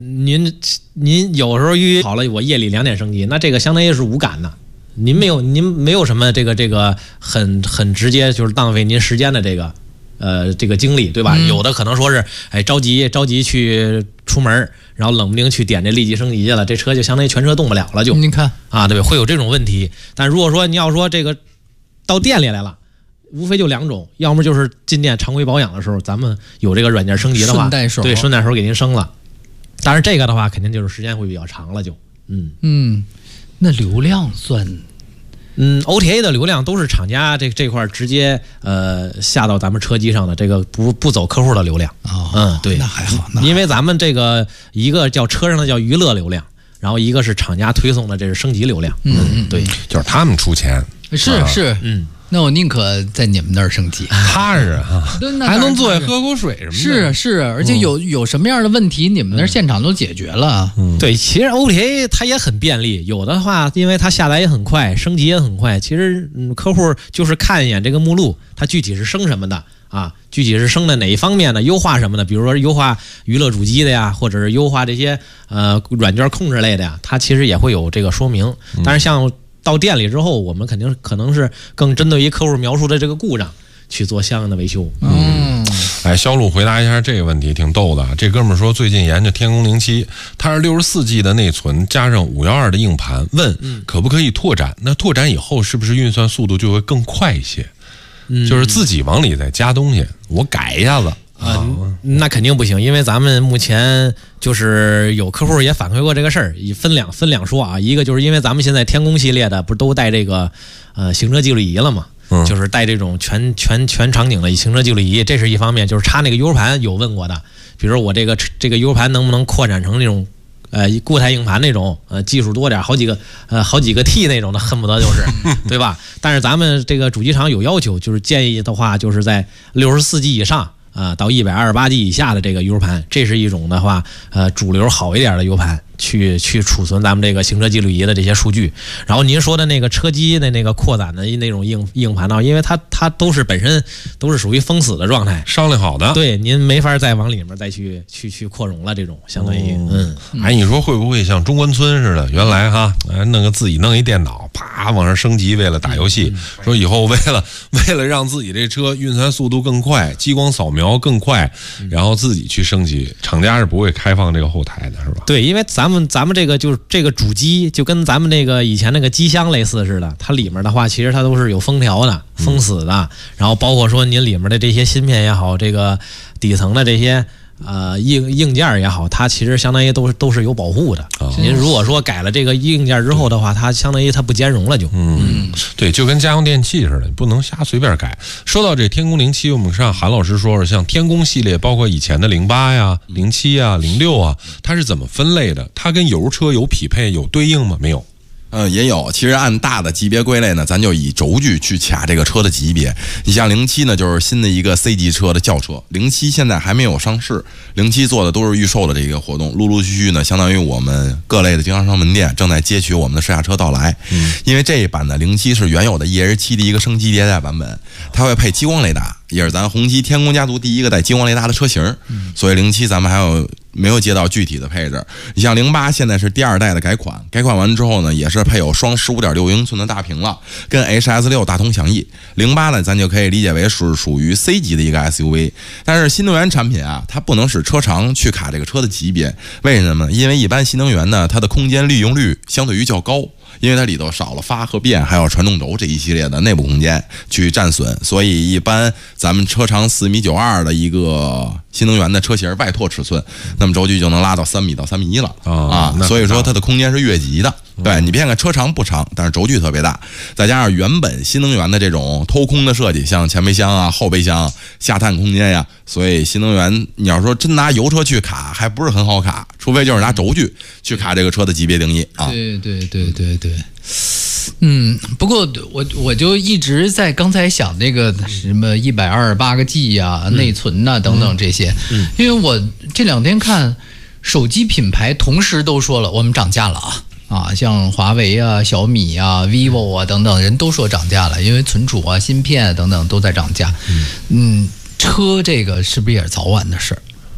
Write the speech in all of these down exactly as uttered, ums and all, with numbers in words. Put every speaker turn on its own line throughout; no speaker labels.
您您有时候约好了，我夜里两点升级，那这个相当于是无感的。您没有，您没有什么这个这个很很直接，就是浪费您时间的这个呃这个精力，对吧？嗯、有的可能说是哎着急着急去出门，然后冷不丁去点这立即升级去了，这车就相当于全车动不了了就。
您看
啊，对，会有这种问题。但如果说你要说这个到店里来了，无非就两种，要么就是进店常规保养的时候，咱们有这个软件升级的话，
顺带手
对顺带手给您升了。但是这个的话，肯定就是时间会比较长了就，嗯
嗯。那流量算，
嗯 ，O T A 的流量都是厂家这这块直接呃下到咱们车机上的，这个不不走客户的流量。
哦，
嗯，对，
那还好，那
因为咱们这个一个叫车上的叫娱乐流量，然后一个是厂家推送的这是升级流量。
嗯嗯，
对，
就是他们出钱，
是是，
嗯。
那我宁可在你们那儿升级，
踏实啊，还能坐下喝口水什么的。
是是，而且有有什么样的问题，你们那儿现场都解决了。
嗯，对，其实 O T A 它也很便利，有的话，因为它下载也很快，升级也很快。其实，嗯，客户就是看一眼这个目录，它具体是升什么的啊？具体是升的哪一方面的，优化什么的？比如说优化娱乐主机的呀，或者是优化这些呃软件控制类的呀，它其实也会有这个说明。但是像到店里之后，我们肯定可能是更针对于客户描述的这个故障去做相应的维修。
嗯，
哎，肖路回答一下这个问题，挺逗的。这哥们儿说最近研究天宫零七，它是六十四 G 的内存加上五一二的硬盘，问可不可以拓展？那拓展以后是不是运算速度就会更快一些？嗯，就是自己往里再加东西，我改一下子。
啊、呃，那肯定不行，因为咱们目前就是有客户也反馈过这个事儿，以分两分两说啊，一个就是因为咱们现在天宫系列的不是都带这个呃行车记录仪了嘛，嗯，就是带这种全全全场景的行车记录仪，这是一方面，就是插那个 U 盘有问过的，比如我这个这个 U 盘能不能扩展成那种呃固态硬盘那种呃技术多点好几个呃好几个 T 那种的，恨不得就是对吧？但是咱们这个主机厂有要求，就是建议的话就是在六十四 G 以上。啊，到一百二十八 G 以下的这个 U 盘，这是一种的话，呃，主流好一点的 U 盘，去去储存咱们这个行车记录仪的这些数据。然后您说的那个车机的那个扩展的那种硬硬盘呢，因为它它都是本身都是属于封死的状态，
商量好的，
对，您没法再往里面再去去去扩容了，这种相当于，嗯，
哎，你说会不会像中关村似的？原来哈，哎，弄个自己弄一电脑，啪往上升级，为了打游戏，嗯、说以后为了为了让自己这车运算速度更快，激光扫描更快，然后自己去升级，厂家是不会开放这个后台的，是吧？
对，因为咱们咱们这个就是这个主机就跟咱们那个以前那个机箱类似似的，它里面的话其实它都是有封条的、封死的，然后包括说您里面的这些芯片也好，这个底层的这些。呃，硬硬件也好，它其实相当于都是都是有保护的。哦、您如果说改了这个硬件之后的话，它相当于它不兼容了就。
嗯，嗯对，就跟家用电器似的，你不能瞎随便改。说到这天宫零七，我们让韩老师说说，像天宫系列，包括以前的零八呀、零七啊、零六啊，它是怎么分类的？它跟油车有匹配、有对应吗？没有。
呃，也有。其实按大的级别归类呢，咱就以轴距去卡这个车的级别。你像零七呢，就是新的一个 C 级车的轿车，零七现在还没有上市，零七做的都是预售的这个活动，陆陆续续呢，相当于我们各类的经销商门店正在接取我们的试驾车到来。嗯，因为这一版的零七是原有的 E H 七的一个升级迭代版本，它会配激光雷达，也是咱红旗天宫家族第一个带激光雷达的车型。嗯，所以零七咱们还有。没有接到具体的配置，你像零八现在是第二代的改款，改款完之后呢，也是配有双 十五点六英寸的大屏了，跟 H S 六 大同小异。零八呢，咱就可以理解为是属于 C 级的一个 S U V， 但是新能源产品啊，它不能使车长去卡这个车的级别，为什么呢？因为一般新能源呢，它的空间利用率相对于较高。因为它里头少了发和变还有传动轴这一系列的内部空间去占损，所以一般咱们车长四米九二的一个新能源的车型外拓尺寸，那么轴距就能拉到三米到三米一了、哦、啊，所以说它的空间是越级的。对，你别看车长不长，但是轴距特别大，再加上原本新能源的这种偷空的设计，像前备箱啊、后备箱、下探空间呀，所以新能源你要说真拿油车去卡，还不是很好卡，除非就是拿轴距去卡这个车的级别定义啊。
对对对对对。嗯，不过我我就一直在刚才想那个什么一百二十八个 G 呀、嗯、内存呐、啊、等等这些、嗯，因为我这两天看手机品牌同时都说了我们涨价了啊。啊，像华为啊、小米啊、vivo 啊等等，人都说涨价了，因为存储啊、芯片啊等等都在涨价。嗯，嗯车这个是不是也是早晚的事儿？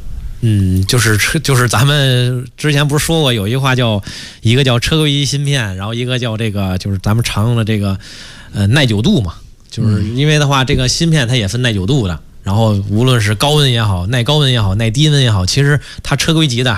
嗯，就是车，就是咱们之前不是说过有一句话叫一个叫车规级芯片，然后一个叫这个就是咱们常用的这个呃耐久度嘛，就是因为的话，这个芯片它也分耐久度的。然后无论是高温也好，耐高温也好，耐低温也好，其实它车规级的